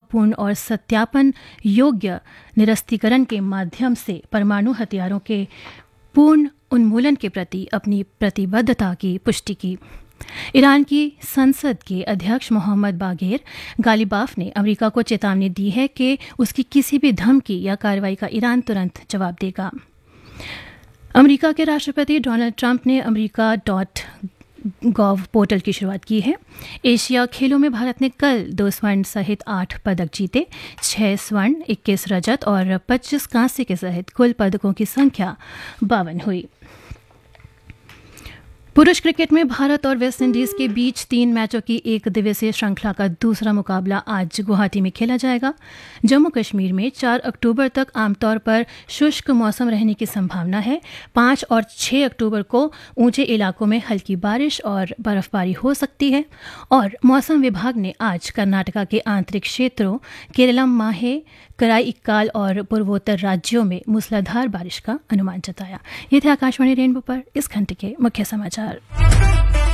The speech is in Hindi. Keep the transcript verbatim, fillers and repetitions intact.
पूर्ण और सत्यापन योग्य निरस्तीकरण के माध्यम से परमाणु हथियारों के पूर्ण उन्मूलन के प्रति अपनी प्रतिबद्धता की पुष्टि की। ईरान की संसद के अध्यक्ष मोहम्मद बागेर गालिबाफ ने अमेरिका को चेतावनी दी है कि उसकी किसी भी धमकी या कार्रवाई का ईरान तुरंत जवाब देगा। अमेरिका के राष्ट्रपति डोनाल्ड ट्रंप ने अमेरिका डॉट गॉव पोर्टल की शुरुआत की है। एशिया खेलों में भारत ने कल दो स्वर्ण सहित आठ पदक जीते। छह स्वर्ण, इक्कीस रजत और पच्चीस कांस्य के सहित कुल पदकों की संख्या बावन हुई। पुरुष क्रिकेट में भारत और वेस्टइंडीज के बीच तीन मैचों की एक दिवसीय श्रृंखला का दूसरा मुकाबला आज गुवाहाटी में खेला जाएगा। जम्मू कश्मीर में चार अक्टूबर तक आमतौर पर शुष्क मौसम रहने की संभावना है। पाँच और छह अक्टूबर को ऊंचे इलाकों में हल्की बारिश और बर्फबारी हो सकती है। और मौसम विभाग ने आज कर्नाटका के आंतरिक क्षेत्रों केरलम, माहे, कराईक्काल और पूर्वोत्तर राज्यों में मूसलाधार बारिश का अनुमान जताया। ये थे आकाशवाणी रेनबो पर इस घंटे के मुख्य समाचार।